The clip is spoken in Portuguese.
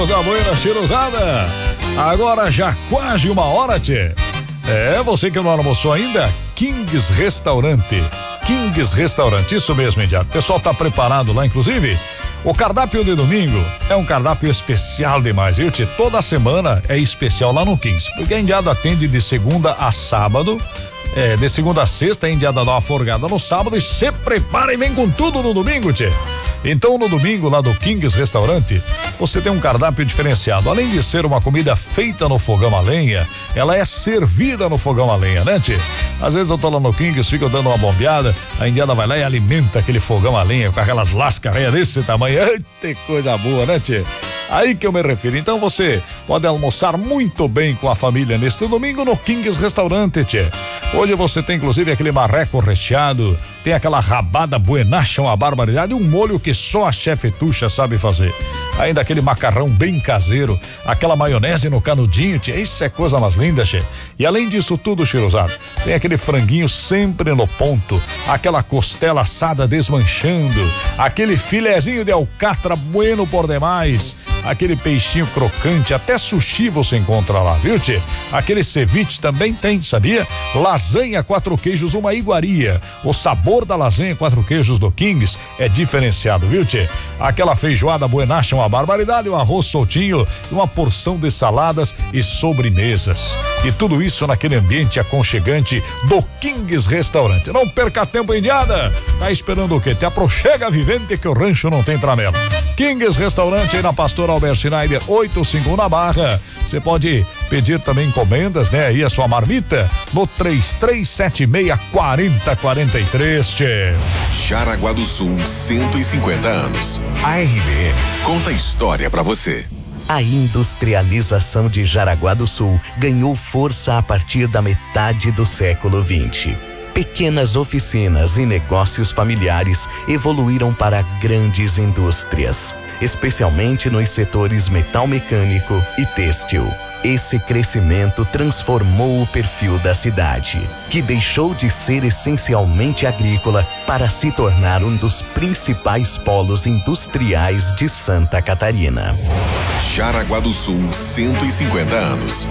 Coisa boa, cheirosada. Agora já quase 1h, tchê. Você que não almoçou ainda, Kings Restaurante. Kings Restaurante, isso mesmo, Indiado. O pessoal tá preparado lá, inclusive. O cardápio de domingo é um cardápio especial demais, viu, tchê? Toda semana é especial lá no Kings, porque a Indiada atende de segunda a sábado. De segunda a sexta, a Indiada dá uma forgada no sábado e se prepara e vem com tudo no domingo, tchê. Então, no domingo, lá do Kings Restaurante, você tem um cardápio diferenciado. Além de ser uma comida feita no fogão a lenha, ela é servida no fogão a lenha, né, tchê? Às vezes eu tô lá no Kings, fico dando uma bombeada, a Indiada vai lá e alimenta aquele fogão a lenha com aquelas lascas desse tamanho. Eita, coisa boa, né, tchê? Aí que eu me refiro. Então você pode almoçar muito bem com a família neste domingo no Kings Restaurante, tchê. Hoje você tem inclusive aquele marreco recheado, tem aquela rabada buenacha, uma barbaridade, um molho que só a chefe Tuxa sabe fazer. Ainda aquele macarrão bem caseiro, aquela maionese no canudinho, tchê, isso é coisa mais linda, tchê. E além disso tudo, cheirosado, tem aquele franguinho sempre no ponto, aquela costela assada desmanchando, aquele filezinho de alcatra bueno por demais, aquele peixinho crocante, até sushi você encontra lá, viu, tchê? Aquele ceviche também tem, sabia? Lasanha 4 queijos, uma iguaria. O sabor da lasanha 4 queijos do Kings é diferenciado, viu, tchê? Aquela feijoada buenacha, uma barbaridade, um arroz soltinho, uma porção de saladas e sobremesas. E tudo isso naquele ambiente aconchegante do Kings Restaurante. Não perca tempo, Indiada. Tá esperando o quê? Te aproxega, vivente, que o rancho não tem tramela. Kings Restaurante aí na Pastor Albert Schneider 851 na Barra. Você pode pedir também encomendas, né? Aí a sua marmita no 3376-4043, tchê. Jaraguá do Sul, 150 anos. A RBN conta a história pra você. A industrialização de Jaraguá do Sul ganhou força a partir da metade do século XX. Pequenas oficinas e negócios familiares evoluíram para grandes indústrias, especialmente nos setores metal mecânico e têxtil. Esse crescimento transformou o perfil da cidade, que deixou de ser essencialmente agrícola para se tornar um dos principais polos industriais de Santa Catarina. Jaraguá do Sul, 150 anos.